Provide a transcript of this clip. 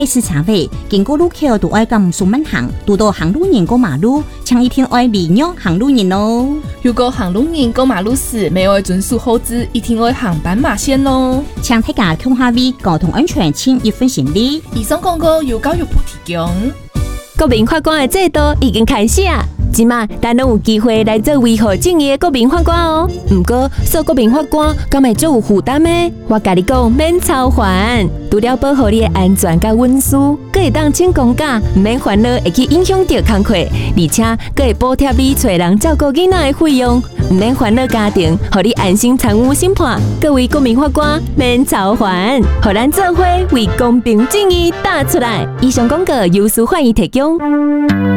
是查费，经过路口都爱咁数慢行，遇到行路人过马路，请一定爱礼让行路人哦。 如果行路人过马路时没有遵守号志，一定会行斑马线咯。 请大家看下位交通安全，请一分行李。 以上广告由教育部提供。 国民法官的制度已经开始啊！即马咱拢有机会来做维护正义的国民法官哦。不过做国民法官，敢会做有负担的？我甲你讲，免操烦，除了保护你的安全甲隐私，佫会当请公假，唔免烦恼会去影响到工课，而且佫会补贴你找人照顾囡仔的费用，唔免烦恼家庭，互你安心参与审判。各位国民法官，免操烦，互咱做伙为公平正义打出来。以上广告由司法院提供。